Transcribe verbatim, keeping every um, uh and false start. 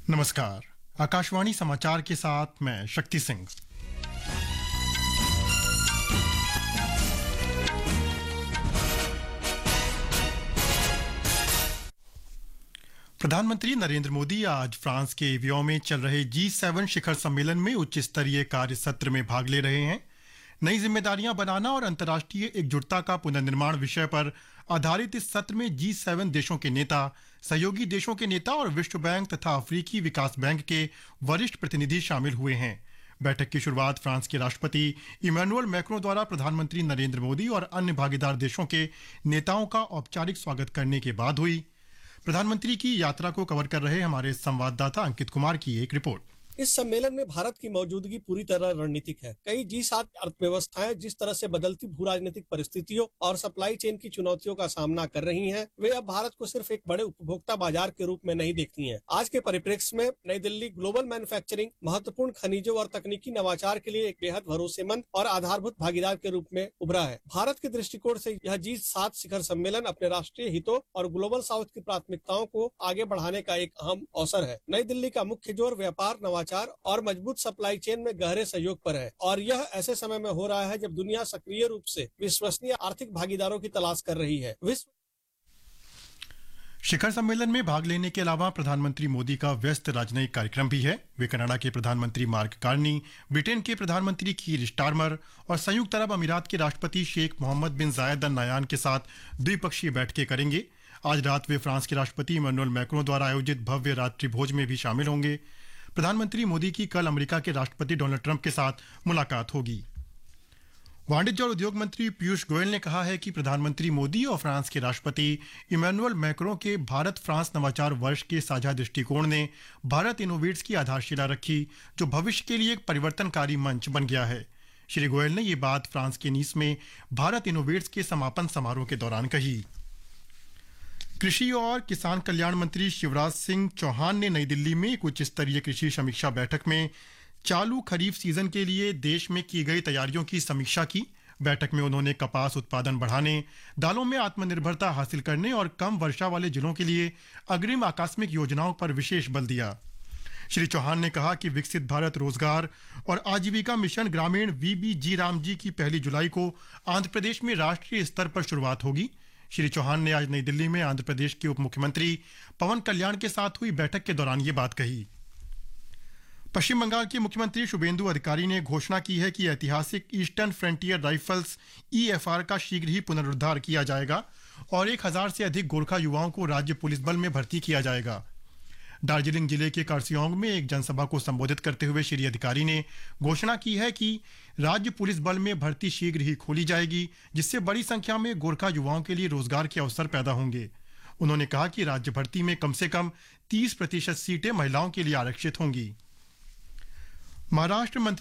नमस्कार। आकाशवाणी समाचार के साथ मैं शक्ति सिंह। प्रधानमंत्री नरेंद्र मोदी आज फ्रांस के एवियन में चल रहे जी सेवन शिखर सम्मेलन में उच्च स्तरीय कार्य सत्र में भाग ले रहे हैं। नई जिम्मेदारियां बनाना और अंतर्राष्ट्रीय एकजुटता का पुनर्निर्माण विषय पर आधारित इस सत्र में जी सेवन देशों के नेता, सहयोगी देशों के नेता और विश्व बैंक तथा अफ्रीकी विकास बैंक के वरिष्ठ प्रतिनिधि शामिल हुए हैं। बैठक की शुरुआत फ्रांस के राष्ट्रपति इमैनुअल मैक्रों द्वारा प्रधानमंत्री नरेंद्र मोदी और अन्य भागीदार देशों के नेताओं का औपचारिक स्वागत करने के बाद हुई। प्रधानमंत्री की यात्रा को कवर कर रहे हमारे संवाददाता अंकित कुमार की एक रिपोर्ट। इस सम्मेलन में भारत की मौजूदगी पूरी तरह रणनीतिक है। कई जी सात अर्थव्यवस्थाएं जिस तरह से बदलती भू राजनीतिक परिस्थितियों और सप्लाई चेन की चुनौतियों का सामना कर रही हैं, वे अब भारत को सिर्फ एक बड़े उपभोक्ता बाजार के रूप में नहीं देखती हैं। आज के परिप्रेक्ष्य में नई दिल्ली ग्लोबल मैन्युफैक्चरिंग, महत्वपूर्ण खनिजों और तकनीकी नवाचार के लिए एक बेहद भरोसेमंद और आधारभूत भागीदार के रूप में उभरा है। भारत के दृष्टिकोण से यह जी सात शिखर सम्मेलन अपने राष्ट्रीय हितों और ग्लोबल साउथ की प्राथमिकताओं को आगे बढ़ाने का एक अहम अवसर है। नई दिल्ली का मुख्य जोर व्यापार, और मजबूत सप्लाई चेन में गहरे सहयोग पर है, और यह ऐसे समय में हो रहा है जब दुनिया सक्रिय रूप से विश्वसनीय आर्थिक भागीदारों की तलाश कर रही है। विश्व शिखर सम्मेलन में भाग लेने के अलावा प्रधानमंत्री मोदी का व्यस्त राजनयिक कार्यक्रम भी है। वे कनाडा के प्रधानमंत्री मार्क कार्नी, ब्रिटेन के प्रधानमंत्री कीर स्टारमर और संयुक्त अरब अमीरात के राष्ट्रपति शेख मोहम्मद बिन जायद अल नायान के साथ द्विपक्षीय बैठकें करेंगे। आज रात वे फ्रांस के राष्ट्रपति इमैनुअल मैक्रों द्वारा आयोजित भव्य रात्रि भोज में भी शामिल होंगे। प्रधानमंत्री मोदी की कल अमेरिका के राष्ट्रपति डोनाल्ड ट्रंप के साथ मुलाकात होगी। वाणिज्य और उद्योग मंत्री पीयूष गोयल ने कहा है कि प्रधानमंत्री मोदी और फ्रांस के राष्ट्रपति इमैनुअल मैक्रों के भारत फ्रांस नवाचार वर्ष के साझा दृष्टिकोण ने भारत इनोवेट्स की आधारशिला रखी, जो भविष्य के लिए एक परिवर्तनकारी मंच बन गया है। श्री गोयल ने ये बात फ्रांस के नीस में भारत इनोवेट्स के समापन समारोह के दौरान कही। कृषि और किसान कल्याण मंत्री शिवराज सिंह चौहान ने नई दिल्ली में एक उच्च स्तरीय कृषि समीक्षा बैठक में चालू खरीफ सीजन के लिए देश में की गई तैयारियों की समीक्षा की। बैठक में उन्होंने कपास उत्पादन बढ़ाने, दालों में आत्मनिर्भरता हासिल करने और कम वर्षा वाले जिलों के लिए अग्रिम आकस्मिक योजनाओं पर विशेष बल दिया। श्री चौहान ने कहा कि विकसित भारत रोजगार और आजीविका मिशन ग्रामीण वीबी जी राम जी की पहली जुलाई को आंध्र प्रदेश में राष्ट्रीय स्तर पर शुरुआत होगी। श्री चौहान ने आज नई दिल्ली में आंध्र प्रदेश के उप मुख्यमंत्री पवन कल्याण के साथ हुई बैठक के दौरान ये बात कही। पश्चिम बंगाल के मुख्यमंत्री शुभेंदु अधिकारी ने घोषणा की है कि ऐतिहासिक eastern frontier rifles E F R का शीघ्र ही पुनरुद्धार किया जाएगा और एक हजार से अधिक गोरखा युवाओं को राज्य पुलिस बल में भर्ती किया जाएगा। दार्जिलिंग जिले के कार्सियोंग में एक जनसभा को संबोधित करते हुए श्री अधिकारी ने घोषणा की है कि राज्य पुलिस बल में भर्ती शीघ्र ही खोली जाएगी, जिससे बड़ी संख्या में गोरखा युवाओं के लिए रोजगार के अवसर पैदा होंगे। उन्होंने कहा कि राज्य भर्ती में कम से कम तीस प्रतिशत सीटें महिलाओं के लिए आरक्षित होंगी। महाराष्ट्र मंत्री